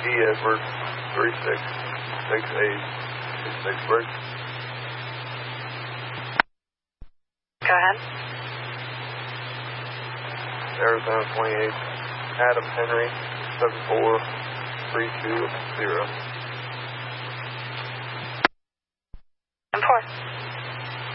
Edward 366866 break. Go ahead. Arizona 28, Adam Henry 74320. 4.